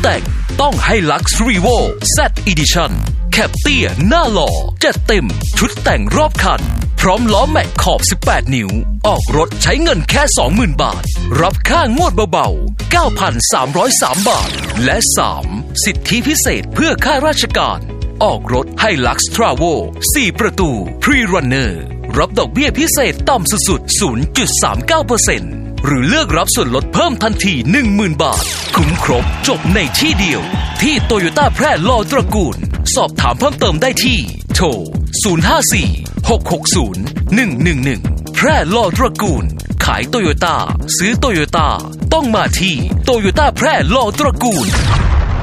แต่งต้อง Hilux Revo Z Edition แคปเตี้ยหน้าหล่อจัดเต็มชุดแต่งรอบคันพร้อมล้อแม็กขอบ18นิ้วออกรถใช้เงินแค่ 20,000 บาทรับค่างวดเบาๆ 9,303 บาทและ3สิทธิพิเศษเพื่อข้าราชการออกรถ Hilux Travo 4 ประตู Pre-Runner รับดอกเบี้ยพิเศษต่ำสุดๆ 0.39% หรือเลือกรับส่วนลดเพิ่มทันที 10,000 บาทคุ้มครบจบในที่เดียวที่โตโยต้าแพร่ลอตระกูลสอบถามเพิ่มเติมได้ที่โทร 054-660-111 แพร่ลอตระกูลขายโตโยต้าซื้อโตโยต้าต้องมาที่โตโยต้าแพร่ลอตระกูล